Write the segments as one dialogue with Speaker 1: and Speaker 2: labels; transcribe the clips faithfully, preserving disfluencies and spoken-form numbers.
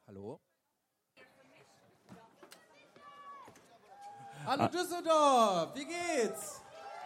Speaker 1: Hallo? Hallo Düsseldorf, wie geht's?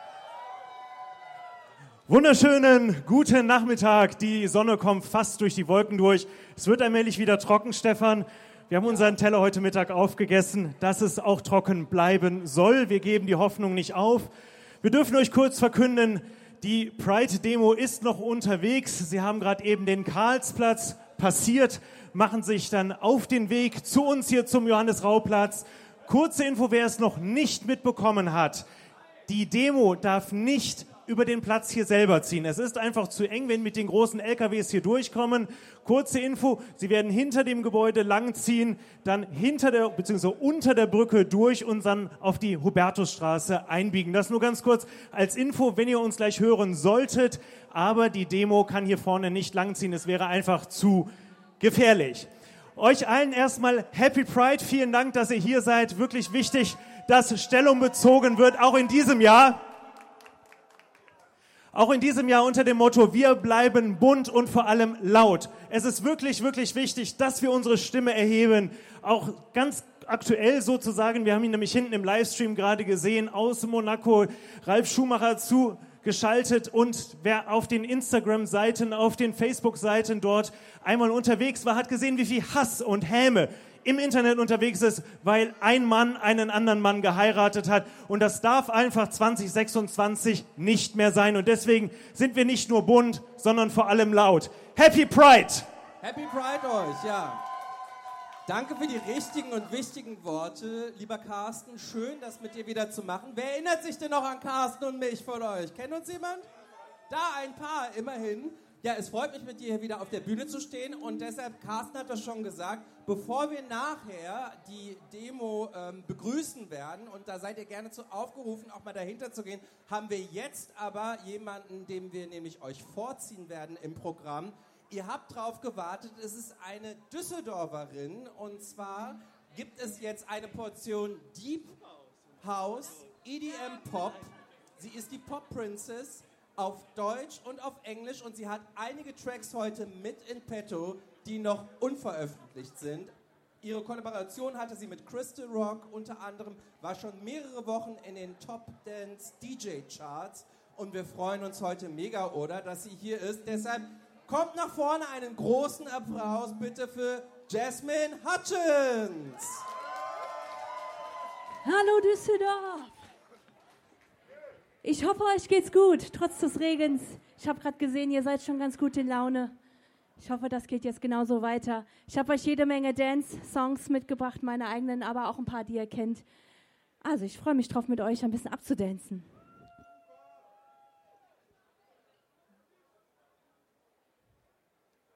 Speaker 2: Wunderschönen guten Nachmittag. Die Sonne kommt fast durch die Wolken durch. Es wird allmählich wieder trocken, Stefan. Wir haben unseren Teller heute Mittag aufgegessen, dass es auch trocken bleiben soll. Wir geben die Hoffnung nicht auf. Wir dürfen euch kurz verkünden, die Pride-Demo ist noch unterwegs. Sie haben gerade eben den Karlsplatz passiert, machen sich dann auf den Weg zu uns hier zum Johannes-Rau-Platz. Kurze Info, wer es noch nicht mitbekommen hat. Die Demo darf nicht über den Platz hier selber ziehen. Es ist einfach zu eng, wenn mit den großen L K Ws hier durchkommen. Kurze Info, sie werden hinter dem Gebäude langziehen, dann hinter der bzw. unter der Brücke durch und dann auf die Hubertusstraße einbiegen. Das nur ganz kurz als Info, wenn ihr uns gleich hören solltet. Aber die Demo kann hier vorne nicht langziehen. Es wäre einfach zu gefährlich. Euch allen erstmal Happy Pride. Vielen Dank, dass ihr hier seid. Wirklich wichtig, dass Stellung bezogen wird, auch in diesem Jahr. Auch in diesem Jahr unter dem Motto, wir bleiben bunt und vor allem laut. Es ist wirklich, wirklich wichtig, dass wir unsere Stimme erheben. Auch ganz aktuell sozusagen, wir haben ihn nämlich hinten im Livestream gerade gesehen, aus Monaco, Ralf Schumacher zugeschaltet. Und wer auf den Instagram-Seiten, auf den Facebook-Seiten dort einmal unterwegs war, hat gesehen, wie viel Hass und Häme im Internet unterwegs ist, weil ein Mann einen anderen Mann geheiratet hat. Und das darf einfach zwanzig sechsundzwanzig nicht mehr sein. Und deswegen sind wir nicht nur bunt, sondern vor allem laut. Happy Pride!
Speaker 1: Happy Pride euch, ja. Danke für die richtigen und wichtigen Worte, lieber Carsten. Schön, das mit dir wieder zu machen. Wer erinnert sich denn noch an Carsten und mich von euch? Kennt uns jemand? Da ein paar, immerhin. Ja, es freut mich, mit dir hier wieder auf der Bühne zu stehen und deshalb, Carsten hat das schon gesagt, bevor wir nachher die Demo ähm, begrüßen werden, und da seid ihr gerne zu aufgerufen, auch mal dahinter zu gehen, haben wir jetzt aber jemanden, den wir nämlich euch vorziehen werden im Programm. Ihr habt drauf gewartet, es ist eine Düsseldorferin, und zwar gibt es jetzt eine Portion Deep House, E D M Pop. Sie ist die Pop Princess auf Deutsch und auf Englisch, und sie hat einige Tracks heute mit in petto, die noch unveröffentlicht sind. Ihre Kollaboration hatte sie mit Crystal Rock unter anderem, war schon mehrere Wochen in den Top Dance D J Charts, und wir freuen uns heute mega, oder, dass sie hier ist. Deshalb kommt nach vorne, einen großen Applaus bitte für Jasmine Hutchins.
Speaker 3: Hallo Düsseldorf. Ich hoffe, euch geht's gut, trotz des Regens. Ich habe gerade gesehen, ihr seid schon ganz gut in Laune. Ich hoffe, das geht jetzt genauso weiter. Ich habe euch jede Menge Dance-Songs mitgebracht, meine eigenen, aber auch ein paar, die ihr kennt. Also ich freue mich drauf, mit euch ein bisschen abzudancen.